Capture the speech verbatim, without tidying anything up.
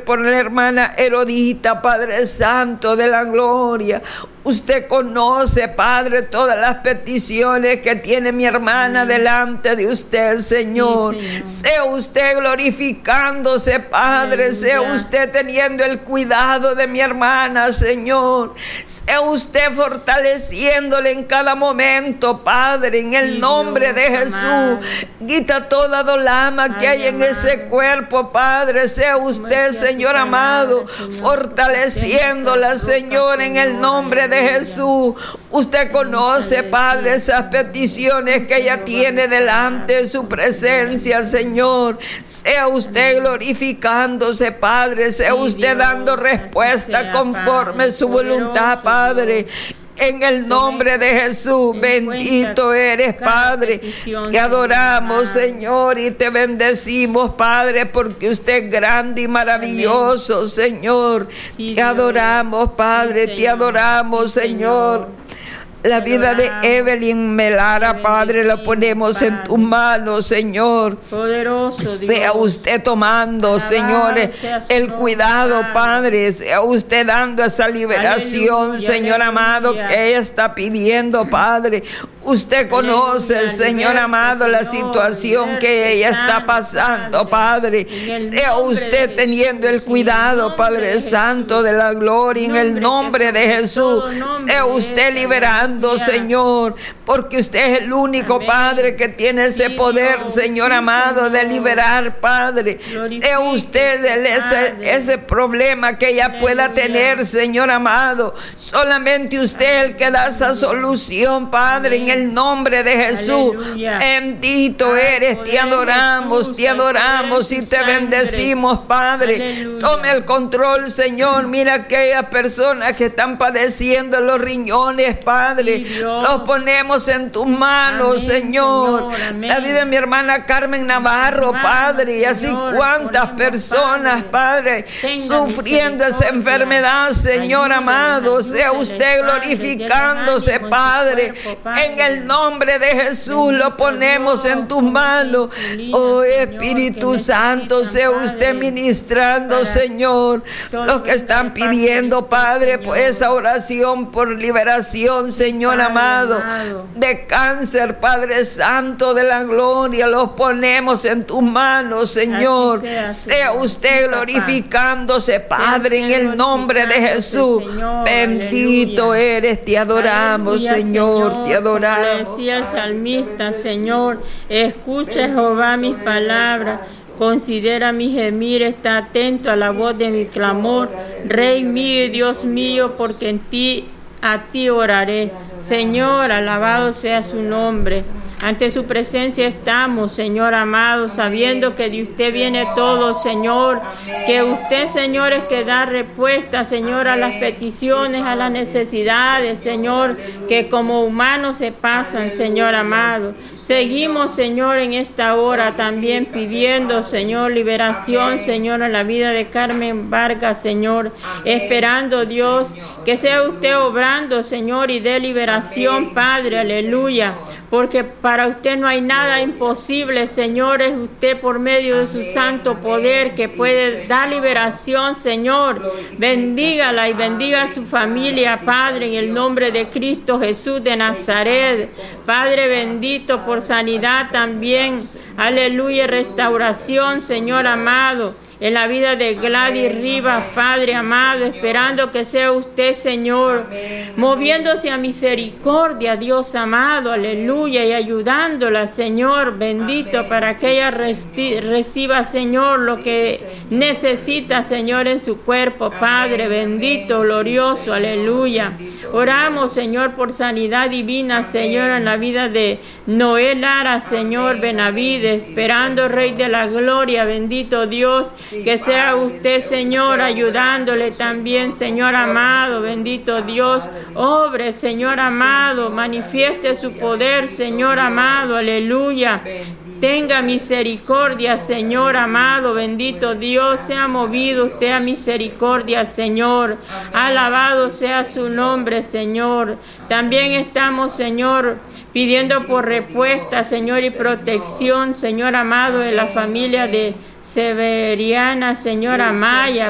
por la hermana Herodita, Padre Santo de la gloria. Usted conoce, Padre, todas las peticiones que tiene mi hermana delante de usted, Señor. Sí, Señor. Sea usted glorificándose, Padre. Aleluya. Sea usted teniendo el cuidado de mi hermana, Señor. Sea usted fortaleciéndole en cada momento, Padre, en el sí, nombre Dios, de Jesús. Amado. Quita toda dolama Ay, que hay en amado. ese cuerpo, Padre. Sea usted, Señor amado, Señor, fortaleciéndola, Señor, en el nombre de de Jesús. Usted conoce, Padre, esas peticiones que ella tiene delante de su presencia, Señor. Sea usted glorificándose, Padre. Sea usted dando respuesta conforme su voluntad, Padre. En el nombre de Jesús, bendito eres, Padre. Te adoramos, Señor, y te bendecimos, Padre, porque usted es grande y maravilloso, Señor. Te adoramos, Padre, te adoramos, Señor. La vida de Evelyn Melara, Padre, la ponemos en tus manos, Señor. Poderoso Dios. Sea usted tomando, señores, el cuidado, Padre. Sea usted dando esa liberación, Señor amado, que ella está pidiendo, Padre. Usted conoce, Señor amado, la situación que ella está pasando, Padre. Sea usted teniendo el cuidado, Padre Santo de la gloria, en el nombre de Jesús. Sea usted liberando, Señor, porque usted es el único, Padre, que tiene ese poder, Señor amado, de liberar, Padre. Sea usted el, ese, ese problema que ella pueda tener, Señor amado. Solamente usted el que da esa solución, Padre, en el nombre de Jesús. Aleluya. Bendito eres, te adoramos, te adoramos y te bendecimos, Padre. Aleluya. Tome el control, Señor. Mira aquellas personas que están padeciendo los riñones, Padre. Sí, los ponemos en tus manos, amén, Señor. Señor, la vida de mi hermana Carmen Navarro, Padre, y así cuántas personas, Padre, sufriendo esa enfermedad, Señor amado. Sea usted glorificándose, Padre, en el nombre de Jesús. Lo ponemos en tus manos. Oh Espíritu Santo, sea usted ministrando, Señor, los que están pidiendo, Padre, por esa oración por liberación, Señor amado, de cáncer, Padre Santo de la gloria. Los ponemos en tus manos, Señor. Sea usted glorificándose, Padre, en el nombre de Jesús. Bendito eres, te adoramos, Señor, te adoramos. Como le decía el salmista, Señor, escucha, Jehová, mis palabras. Considera mi gemir, está atento a la voz de mi clamor. Rey mío y Dios mío, porque en ti, a ti oraré. Señor, alabado sea su nombre. Ante su presencia estamos, Señor amado, sabiendo que de usted viene todo, Señor. Que usted, Señor, es que da respuesta, Señor, a las peticiones, a las necesidades, Señor, que como humanos se pasan, Señor amado. Seguimos, Señor, en esta hora también pidiendo, Señor, liberación, Señor, en la vida de Carmen Vargas, Señor. Esperando, Dios, que sea usted obrando, Señor, y dé liberación, Padre, aleluya. Porque para usted no hay nada imposible, Señor. Es usted por medio de su santo poder que puede dar liberación, Señor. Bendígala y bendiga a su familia, Padre, en el nombre de Cristo Jesús de Nazaret. Padre bendito, por sanidad también. Aleluya, restauración, Señor amado. En la vida de Gladys Rivas, Padre amado, esperando que sea usted, Señor, moviéndose a misericordia, Dios amado, aleluya, y ayudándola, Señor, bendito, para que ella reci- reciba, Señor, lo que necesita, Señor, en su cuerpo, Padre, bendito, glorioso, aleluya. Oramos, Señor, por sanidad divina, Señor, en la vida de Noé Lara, Señor, Benavides, esperando, Rey de la gloria, bendito Dios. Que sea usted, Señor, ayudándole también, Señor amado, bendito Dios. Obre, Señor amado, manifieste su poder, Señor amado, aleluya. Tenga misericordia, Señor amado, bendito Dios. Sea movido usted a misericordia, Señor. Alabado sea su nombre, Señor. También estamos, Señor, pidiendo por respuesta, Señor, y protección, Señor amado, de la familia de Severiana, Señora Maya,